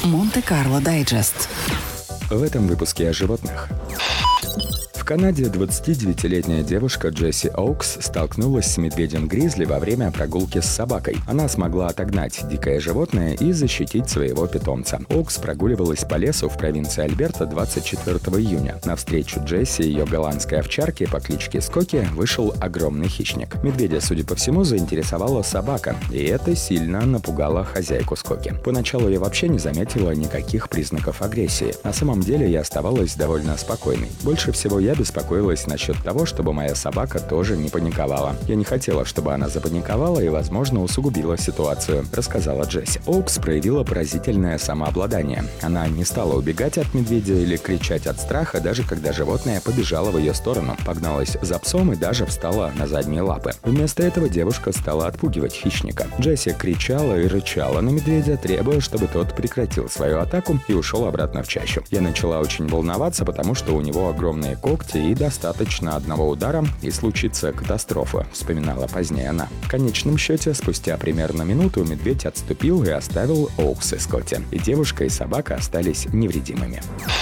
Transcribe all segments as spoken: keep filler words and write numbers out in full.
Монте-Карло Дайджест. В этом выпуске о животных. В Канаде двадцатидевятилетняя девушка Джесси Оукс столкнулась с медведем-гризли во время прогулки с собакой. Она смогла отогнать дикое животное и защитить своего питомца. Оукс прогуливалась по лесу в провинции Альберта двадцать четвёртого июня. Навстречу Джесси и ее голландской овчарке по кличке Скоки вышел огромный хищник. Медведя, судя по всему, заинтересовала собака, и это сильно напугало хозяйку Скоки. Поначалу я вообще не заметила никаких признаков агрессии. На самом деле я оставалась довольно спокойной. Больше всего я беспокоилась насчет того, чтобы моя собака тоже не паниковала. Я не хотела, чтобы она запаниковала и, возможно, усугубила ситуацию, рассказала Джесси. Оукс проявила поразительное самообладание. Она не стала убегать от медведя или кричать от страха, даже когда животное побежало в ее сторону, погналась за псом и даже встала на задние лапы. Вместо этого девушка стала отпугивать хищника. Джесси кричала и рычала на медведя, требуя, чтобы тот прекратил свою атаку и ушел обратно в чащу. Я начала очень волноваться, потому что у него огромные когти и достаточно одного удара, и случится катастрофа, вспоминала позднее она. В конечном счете, спустя примерно минуту медведь отступил и оставил Оукс и Скотти, и девушка и собака остались невредимыми.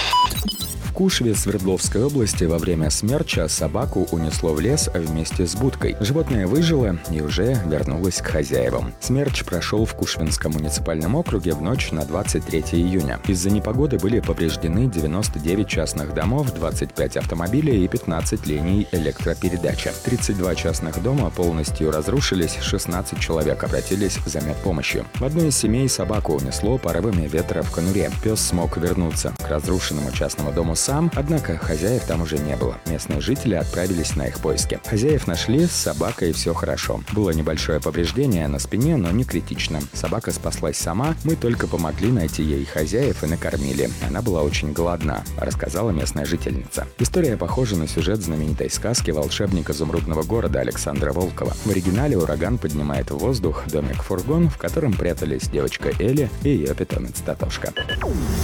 В Кушве Свердловской области во время смерча собаку унесло в лес вместе с будкой. Животное выжило и уже вернулось к хозяевам. Смерч прошел в Кушвенском муниципальном округе в ночь на двадцать третье июня. Из-за непогоды были повреждены девяносто девять частных домов, двадцать пять автомобилей и пятнадцать линий электропередачи. тридцать два частных дома полностью разрушились, шестнадцать человек обратились за медпомощью. В одной из семей собаку унесло порывами ветра в конуре. Пес смог вернуться к разрушенному частному дому сам, однако хозяев там уже не было. Местные жители отправились на их поиски. Хозяев нашли, с собакой все хорошо. Было небольшое повреждение на спине, но не критично. Собака спаслась сама, мы только помогли найти ей хозяев и накормили. Она была очень голодна, рассказала местная жительница. История похожа на сюжет знаменитой сказки «Волшебник изумрудного города» Александра Волкова. В оригинале ураган поднимает в воздух домик-фургон, в котором прятались девочка Элли и ее питомец Татошка.